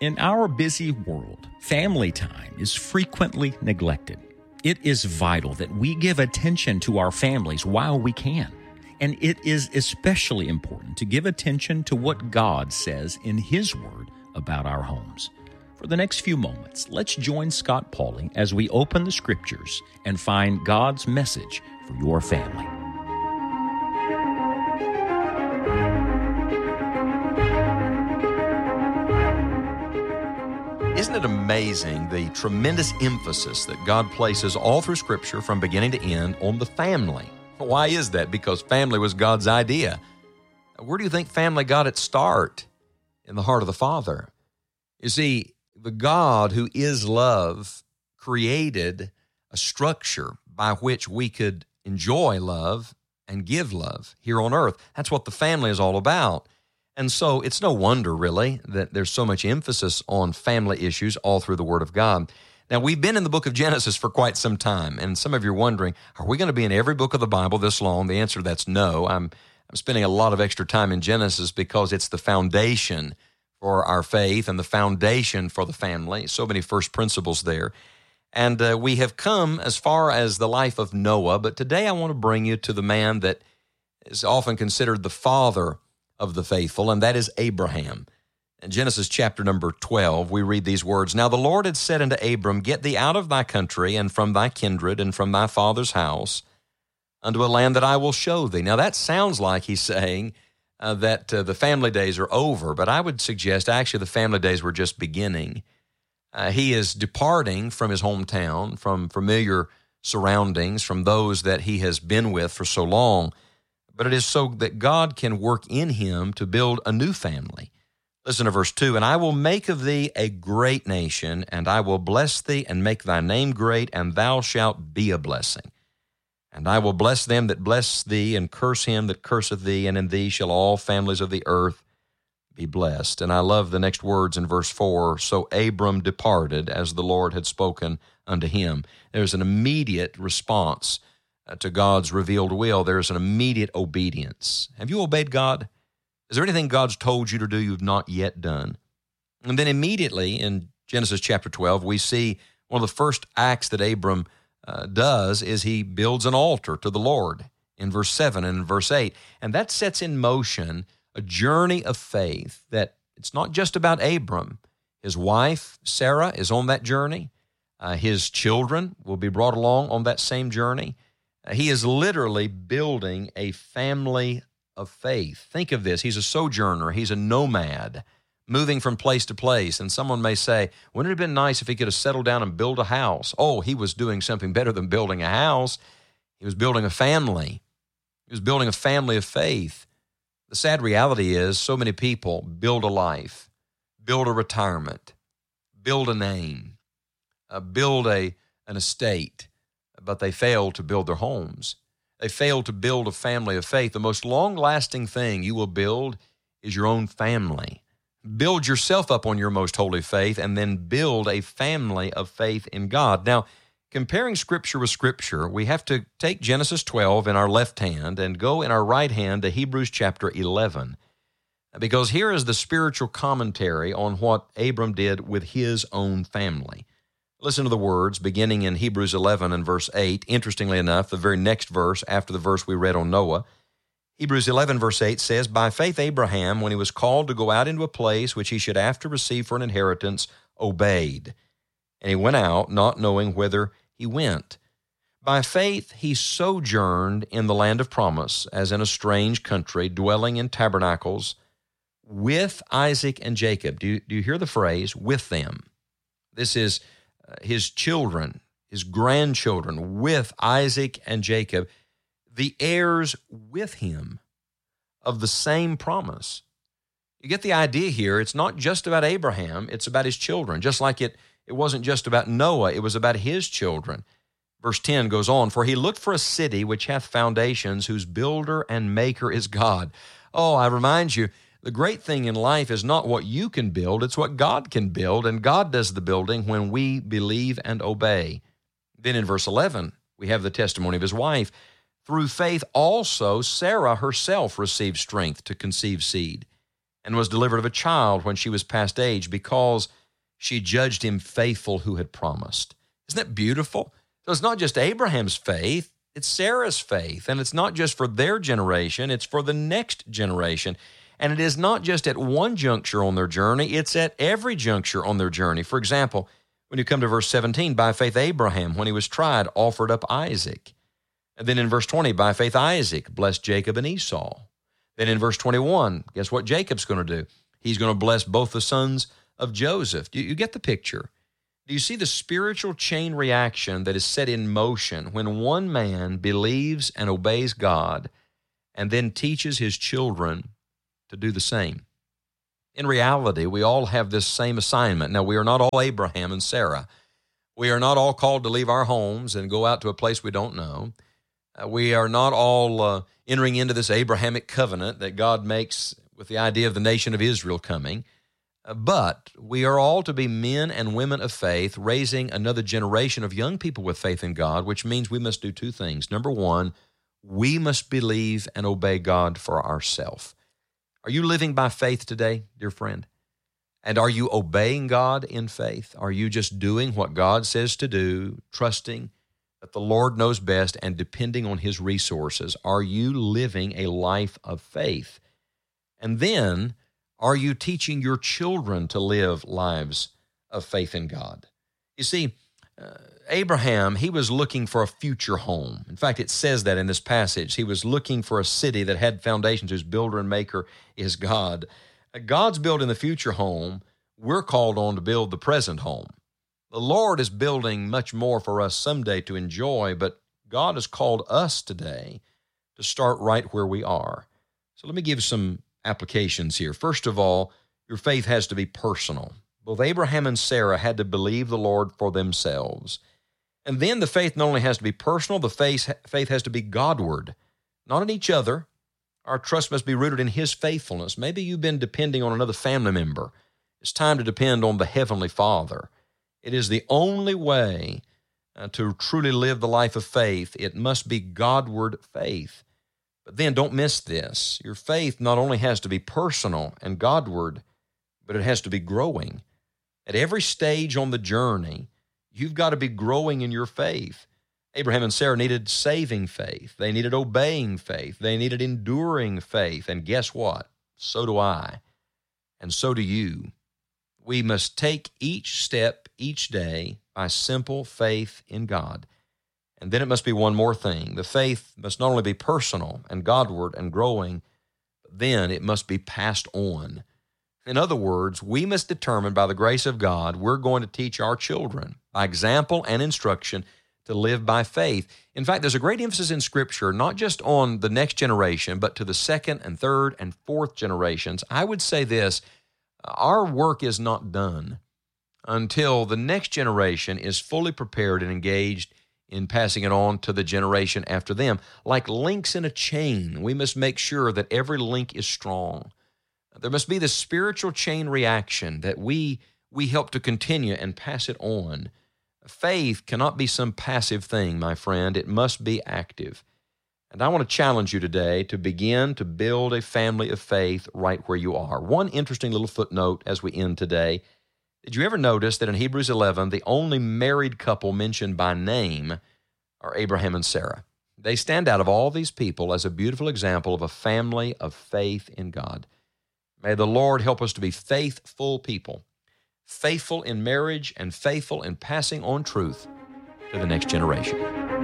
In our busy world, family time is frequently neglected. It is vital that we give attention to our families while we can. And it is especially important to give attention to what God says in His Word about our homes. For the next few moments, let's join Scott Pauley as we open the Scriptures and find God's message for your family. Isn't it amazing the tremendous emphasis that God places all through Scripture from beginning to end on the family? Why is that? Because family was God's idea. Where do you think family got its start? In the heart of the Father. You see, the God who is love created a structure by which we could enjoy love and give love here on earth. That's what the family is all about. And so it's no wonder, really, that there's so much emphasis on family issues all through the Word of God. Now, we've been in the book of Genesis for quite some time, and some of you are wondering, are we going to be in every book of the Bible this long? The answer to that's no. I'm spending a lot of extra time in Genesis because it's the foundation for our faith and the foundation for the family. So many first principles there. And we have come as far as the life of Noah, but today I want to bring you to the man that is often considered the father of the faithful, and that is Abraham. In Genesis chapter number 12, we read these words, "Now the Lord had said unto Abram, Get thee out of thy country, and from thy kindred, and from thy father's house, unto a land that I will show thee." Now that sounds like he's saying that the family days are over, but I would suggest actually the family days were just beginning. He is departing from his hometown, from familiar surroundings, from those that he has been with for so long, but it is so that God can work in him to build a new family. Listen to verse 2, "And I will make of thee a great nation, and I will bless thee and make thy name great, and thou shalt be a blessing. And I will bless them that bless thee, and curse him that curseth thee, and in thee shall all families of the earth be blessed." And I love the next words in verse 4, "So Abram departed as the Lord had spoken unto him." There's an immediate response to God's revealed will. There's an immediate obedience. Have you obeyed God? Is there anything God's told you to do you've not yet done? And then immediately in Genesis chapter 12, we see one of the first acts that Abram does is he builds an altar to the Lord in verse 7 and in verse 8. And that sets in motion a journey of faith that it's not just about Abram. His wife, Sarah, is on that journey. His children will be brought along on that same journey. He is literally building a family of faith. Think of this. He's a sojourner. He's a nomad, moving from place to place. And someone may say, wouldn't it have been nice if he could have settled down and built a house? Oh, he was doing something better than building a house. He was building a family. He was building a family of faith. The sad reality is so many people build a life, build a retirement, build a name, build an estate, but they fail to build their homes. They fail to build a family of faith. The most long-lasting thing you will build is your own family. Build yourself up on your most holy faith and then build a family of faith in God. Now, comparing Scripture with Scripture, we have to take Genesis 12 in our left hand and go in our right hand to Hebrews chapter 11, because here is the spiritual commentary on what Abram did with his own family. Listen to the words beginning in Hebrews 11 and verse 8. Interestingly enough, the very next verse after the verse we read on Noah, Hebrews 11 verse 8 says, "By faith Abraham, when he was called to go out into a place which he should after receive for an inheritance, obeyed. And he went out, not knowing whither he went. By faith he sojourned in the land of promise, as in a strange country, dwelling in tabernacles with Isaac and Jacob." Do you hear the phrase, with them? This is his children, his grandchildren, with Isaac and Jacob, the heirs with him of the same promise. You get the idea here. It's not just about Abraham, it's about his children. Just like it wasn't just about Noah, it was about his children. Verse 10 goes on, "For he looked for a city which hath foundations, whose builder and maker is God." Oh, I remind you, the great thing in life is not what you can build, it's what God can build, and God does the building when we believe and obey. Then in verse 11, we have the testimony of his wife. "Through faith also Sarah herself received strength to conceive seed, and was delivered of a child when she was past age, because she judged him faithful who had promised. Isn't that beautiful? So it's not just Abraham's faith, it's Sarah's faith. And it's not just for their generation, it's for the next generation. And it is not just at one juncture on their journey, it's at every juncture on their journey. For example, when you come to verse 17, by faith Abraham, when he was tried, offered up Isaac. And then in verse 20, by faith Isaac blessed Jacob and Esau. Then in verse 21, guess what Jacob's going to do? He's going to bless both the sons of Joseph. You get the picture? Do you see the spiritual chain reaction that is set in motion when one man believes and obeys God and then teaches his children to do the same? In reality, we all have this same assignment. Now, we are not all Abraham and Sarah. We are not all called to leave our homes and go out to a place we don't know. We are not all entering into this Abrahamic covenant that God makes with the idea of the nation of Israel coming. But we are all to be men and women of faith, raising another generation of young people with faith in God, which means we must do two things. Number one, we must believe and obey God for ourselves. Are you living by faith today, dear friend? And are you obeying God in faith? Are you just doing what God says to do, trusting that the Lord knows best and depending on His resources? Are you living a life of faith? And then, are you teaching your children to live lives of faith in God? You see, Abraham, he was looking for a future home. In fact, it says that in this passage. He was looking for a city that had foundations, whose builder and maker is God. God's building the future home. We're called on to build the present home. The Lord is building much more for us someday to enjoy, but God has called us today to start right where we are. So let me give some applications here. First of all, your faith has to be personal. Both Abraham and Sarah had to believe the Lord for themselves. And then the faith not only has to be personal, the faith has to be Godward, not in each other. Our trust must be rooted in His faithfulness. Maybe you've been depending on another family member. It's time to depend on the Heavenly Father. It is the only way to truly live the life of faith. It must be Godward faith. But then don't miss this. Your faith not only has to be personal and Godward, but it has to be growing. At every stage on the journey, you've got to be growing in your faith. Abraham and Sarah needed saving faith. They needed obeying faith. They needed enduring faith. And guess what? So do I. And so do you. We must take each step each day by simple faith in God. And then it must be one more thing. The faith must not only be personal and Godward and growing, but then it must be passed on. In other words, we must determine by the grace of God, we're going to teach our children by example and instruction to live by faith. In fact, there's a great emphasis in Scripture, not just on the next generation, but to the second and third and fourth generations. I would say this, our work is not done until the next generation is fully prepared and engaged in passing it on to the generation after them. Like links in a chain, we must make sure that every link is strong. There must be this spiritual chain reaction that we help to continue and pass it on. Faith cannot be some passive thing, my friend. It must be active. And I want to challenge you today to begin to build a family of faith right where you are. One interesting little footnote as we end today. Did you ever notice that in Hebrews 11, the only married couple mentioned by name are Abraham and Sarah? They stand out of all these people as a beautiful example of a family of faith in God. May the Lord help us to be faithful people, faithful in marriage and faithful in passing on truth to the next generation.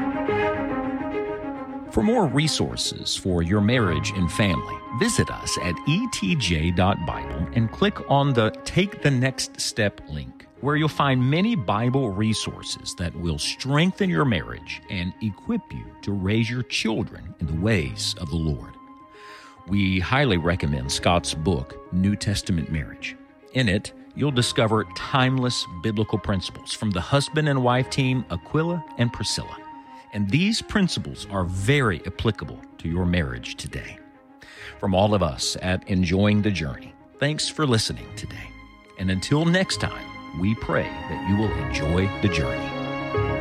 For more resources for your marriage and family, visit us at etj.bible and click on the Take the Next Step link, where you'll find many Bible resources that will strengthen your marriage and equip you to raise your children in the ways of the Lord. We highly recommend Scott's book, New Testament Marriage. In it, you'll discover timeless biblical principles from the husband and wife team Aquila and Priscilla. And these principles are very applicable to your marriage today. From all of us at Enjoying the Journey, thanks for listening today. And until next time, we pray that you will enjoy the journey.